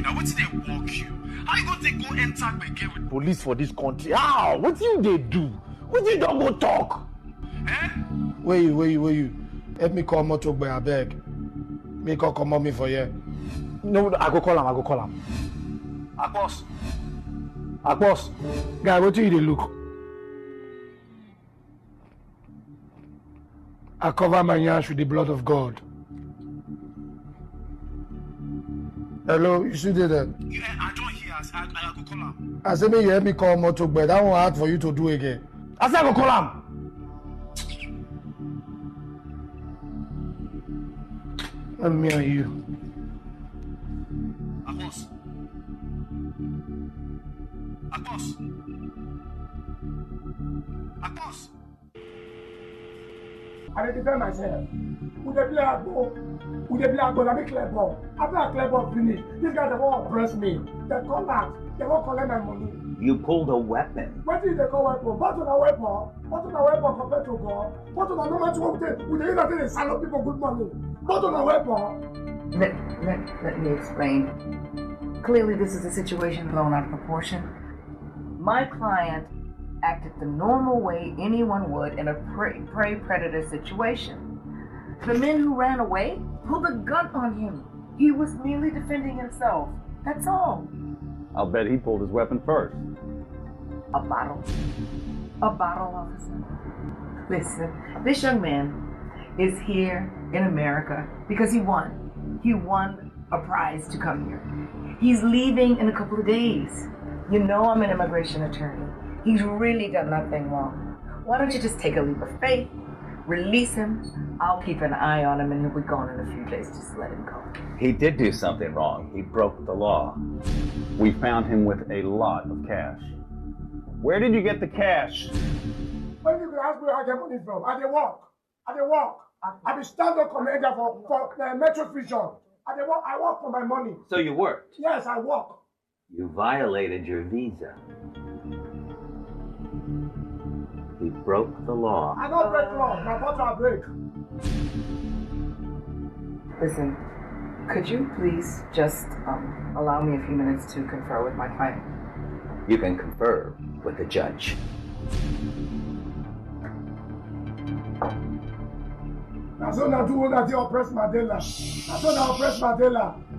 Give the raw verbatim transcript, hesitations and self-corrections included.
now. What did they walk you? How you gonna take go enter again with police for this country? How? What do they do? What you don't go talk? Eh? Where you, where you, where you? Let me call Motogbe, I beg. Make her come on me for you. No, I go call him, I go call him. Akpos. Akpos. Guy, what do you look? I cover my yansh with the blood of God. Hello, you should do that. Yeah, I don't hear. I, I, I go call him. I said, you help me call Motogbe. That won't hard for you to do again. I said, I go call him. Let me and you. Akpos. Akpos. Akpos. I dey defend myself. With the play I go, with the play I go, I make clear ball. After I clear ball finish, these guys they won't oppress me. They come back, they won't collect my money. You pulled a weapon. What is the call weapon? What is a weapon? What is a weapon compared to God? What is a normal to with the with the use that they sell people good money? What is a weapon? Let, let, let me explain. Clearly, this is a situation blown out of proportion. My client acted the normal way anyone would in a prey, prey predator situation. The men who ran away pulled a gun on him. He was merely defending himself. That's all. I'll bet he pulled his weapon first. A bottle. A bottle, officer. Listen, this young man is here in America because he won. He won a prize to come here. He's leaving in a couple of days. You know I'm an immigration attorney. He's really done nothing wrong. Why don't you just take a leap of faith, release him? I'll keep an eye on him and he'll be gone in a few days. Just let him go. He did do something wrong. He broke the law. We found him with a lot of cash. Where did you get the cash? When you ask me where I get money from, I dey walk. I dey walk. I be stand-up commander for, for uh, Metro Vision. I dey walk. I work for my money. So you worked? Yes, I work. You violated your visa. He broke the law. I don't break law. My bottle I break. Listen, could you please just um, allow me a few minutes to confer with my client? You can confer with the judge. Now so now do that you oppress Mandela. Now so now oppress Mandela.